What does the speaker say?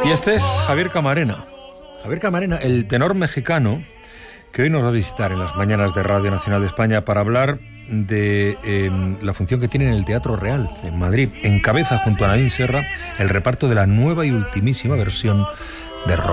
Y este es Javier Camarena. Javier Camarena, el tenor mexicano, que hoy nos va a visitar en las mañanas de Radio Nacional de España para hablar de la función que tiene en el Teatro Real, en Madrid. Encabeza, junto a Nadine Serra, el reparto de la nueva y ultimísima versión de Roma.